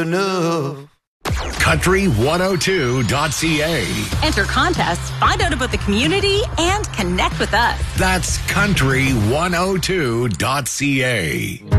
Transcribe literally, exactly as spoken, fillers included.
enough. country one oh two dot c a. Enter contests, find out about the community, and connect with us. That's country one oh two dot c a.